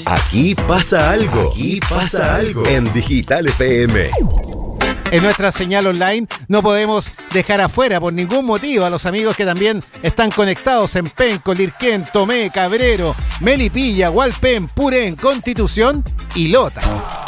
Aquí pasa algo. Aquí pasa algo. En Digital FM. En nuestra señal online no podemos dejar afuera por ningún motivo a los amigos que también están conectados en Penco, Lirquén, Tomé, Cabrero, Melipilla, Hualpén, Purén, Constitución y Lota.